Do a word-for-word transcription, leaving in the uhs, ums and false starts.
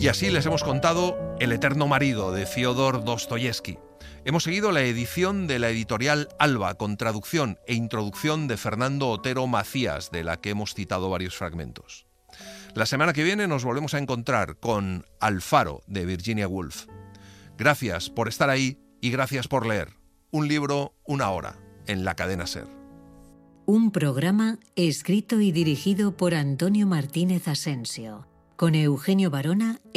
Y así les hemos contado El eterno marido de Fyodor Dostoyevsky. Hemos seguido la edición de la editorial Alba, con traducción e introducción de Fernando Otero Macías, de la que hemos citado varios fragmentos. La semana que viene nos volvemos a encontrar con Alfaro, de Virginia Woolf. Gracias por estar ahí y gracias por leer. Un libro, una hora, en la cadena SER. Un programa escrito y dirigido por Antonio Martínez Asensio, con Eugenio Barona